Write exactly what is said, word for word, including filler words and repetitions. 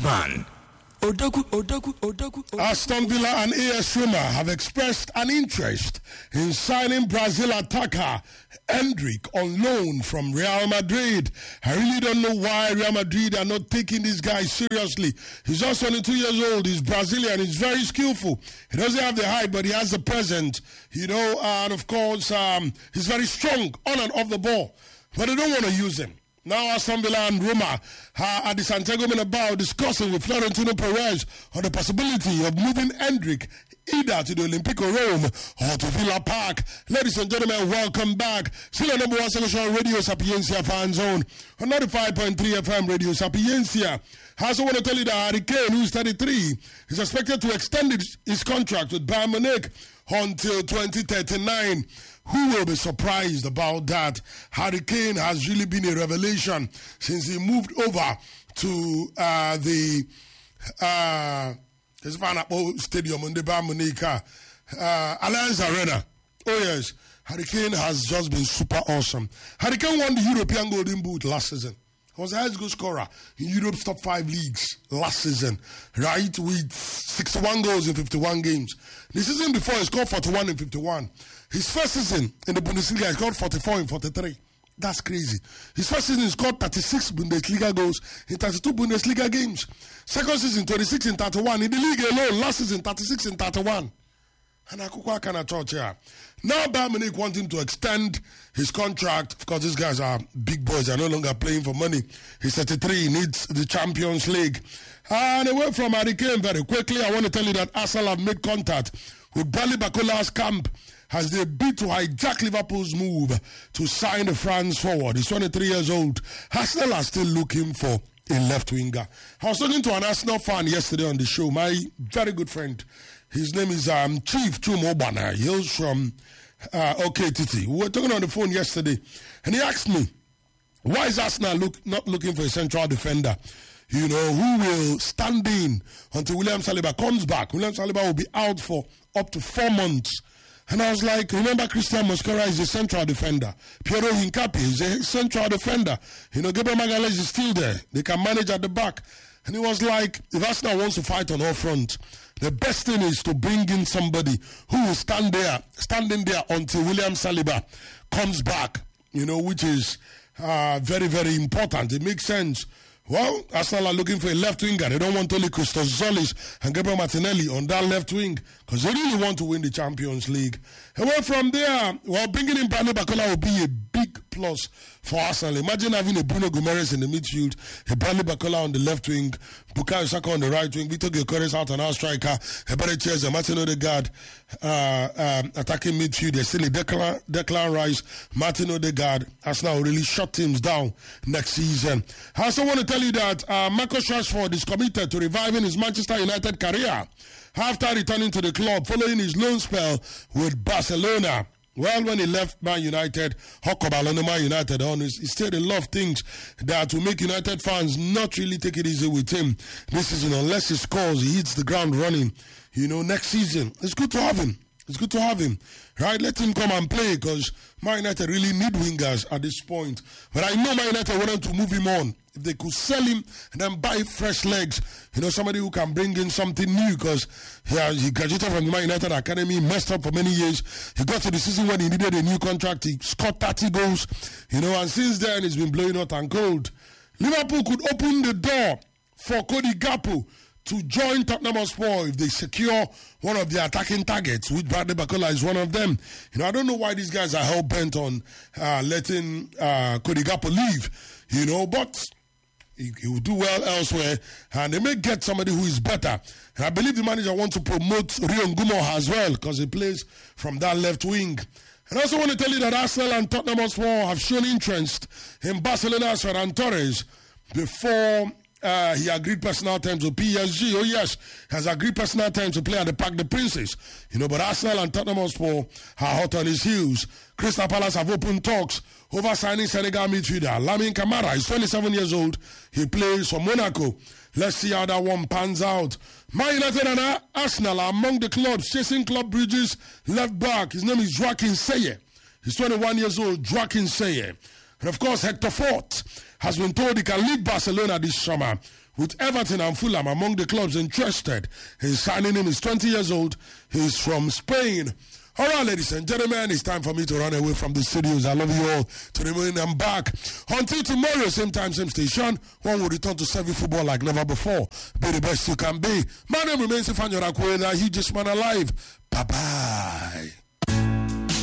man. Odagu, Odagu, Odagu, Odagu. Aston Villa and A S Roma have expressed an interest in signing Brazil attacker Endrick on loan from Real Madrid. I really don't know why Real Madrid are not taking this guy seriously. He's just twenty-two years old. He's Brazilian. He's very skillful. He doesn't have the height, but he has the presence. You know, and of course, um, he's very strong on and off the ball. But they don't want to use him. Now Aston Villa and Roma are at the Santiago Bernabeu discussing with Florentino Perez on the possibility of moving Endrick either to the Olympico Rome or to Villa Park. Ladies and gentlemen, welcome back. Still on number one selection on Radio Sapiencia Fan Zone on ninety-five point three F M Radio Sapiencia. I also want to tell you that Harry Kane, who's thirty-three, is expected to extend his, his contract with Bayern Munich until twenty thirty-nine. Who will be surprised about that? Harry Kane has really been a revelation since he moved over to uh, the uh, Stadium in the Bayern Munich, uh, Allianz Arena. Oh yes, Harry Kane has just been super awesome. Harry Kane won the European Golden Boot last season. He was the highest goal scorer in Europe's top five leagues last season, right? With sixty-one goals in fifty-one games. The season before, he scored forty-one in fifty-one. His first season in the Bundesliga, he scored forty-four in forty-three. That's crazy. His first season, he scored thirty-six Bundesliga goals in thirty-two Bundesliga games. Second season, twenty-six in thirty-one. In the league alone, last season, thirty-six in thirty-one. And Akukwa kind of touch here. Now Bayern Munich want him to extend his contract. Of course, these guys are big boys. They're no longer playing for money. He's thirty-three. He needs the Champions League. And away from Harry Kane very quickly, I want to tell you that Arsenal have made contact with Bradley Barcola's camp as they bid to hijack Liverpool's move to sign the France forward. He's twenty-three years old. Arsenal are still looking for a left winger. I was talking to an Arsenal fan yesterday on the show, my very good friend. His name is um, Chief Chumobana. He hails from uh, O K T T. We were talking on the phone yesterday, and he asked me, why is Arsenal look, not looking for a central defender? You know, who will stand in until William Saliba comes back? William Saliba will be out for up to four months. And I was like, remember Christian Mosquera is a central defender. Piero Hincapié is a central defender. You know, Gabriel Magalhaes is still there. They can manage at the back. And he was like, if Arsenal wants to fight on all fronts, the best thing is to bring in somebody who will stand there, standing there until William Saliba comes back, you know, which is uh, very, very important. It makes sense. Well, Arsenal are looking for a left winger. They don't want only Christos Zolis and Gabriel Martinelli on that left wing because they really want to win the Champions League. And well, from there, well, bringing in Bradley Barcola will be a big plus for Arsenal. Imagine having a Bruno Guimaraes in the midfield, a Bradley Barcola on the left wing, Bukayo Saka on the right wing, Victor Gyökeres out on our striker, Eberechi and Martin Odegaard uh, um, attacking midfield. There's still a Declan, Declan Rice, Martin Odegaard. Arsenal will really shut teams down next season. I also want to tell you that uh, Marcus Rashford is committed to reviving his Manchester United career after returning to the club following his loan spell with Barcelona. Well, when he left Man United, Hokobalona Man United on, he said a lot of things that will make United fans not really take it easy with him this season. Unless he scores, he hits the ground running. You know, next season, it's good to have him. It's good to have him, right? Let him come and play because Man United really need wingers at this point. But I know Man United wanted to move him on. If they could sell him and then buy fresh legs, you know, somebody who can bring in something new because yeah, he graduated from the Man United Academy, messed up for many years. He got to the season when he needed a new contract. He scored thirty goals, you know, and since then he's been blowing hot and cold. Liverpool could open the door for Cody Gakpo to join Tottenham Hotspur if they secure one of the attacking targets, which Bradley Barcola is one of them. You know, I don't know why these guys are hell-bent on uh, letting uh, Cody Gakpo leave, you know, but he, he will do well elsewhere, and they may get somebody who is better. And I believe the manager wants to promote Rio Ngumo as well because he plays from that left wing. And I also want to tell you that Arsenal and Tottenham Hotspur have shown interest in Barcelona's Ferran Torres before Uh, he agreed personal terms with P S G. Oh yes, he has agreed personal terms to play at the Parc des Princes. You know, but Arsenal and Tottenham Hotspur are hot on his heels. Crystal Palace have opened talks over signing Senegal midfielder Lamine Camara. He's twenty-seven years old. He plays for Monaco. Let's see how that one pans out. Man United and Arsenal are among the clubs chasing Club Bridge's left back. His name is Joaquin Seye. He's twenty-one years old. Joaquin Seye. And of course, Hector Fort has been told he can leave Barcelona this summer, with Everton and Fulham among the clubs interested in signing him. He's twenty years old. He's from Spain. All right, ladies and gentlemen, it's time for me to run away from the studios. I love you all. To the moon, I'm back. Until tomorrow, same time, same station, one will return to serve you football like never before. Be the best you can be. My name remains Ifan Yorakwena. He just man alive. Bye-bye.